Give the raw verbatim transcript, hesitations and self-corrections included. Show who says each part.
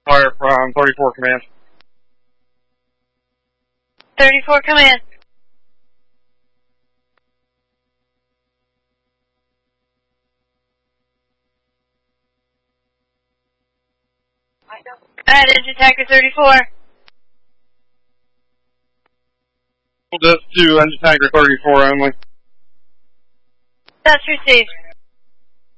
Speaker 1: Fire from thirty-four command.
Speaker 2: thirty-four command. Alright, engine tanker thirty-four.
Speaker 1: Just to engine tanker thirty-four only.
Speaker 2: That's received.